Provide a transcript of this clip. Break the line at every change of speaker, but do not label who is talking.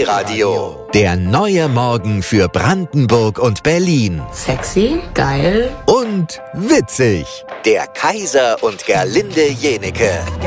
D-Radio. Der neue Morgen für Brandenburg und Berlin.
Sexy, geil
Und witzig. Der Kaiser und Gerlinde Jenecke.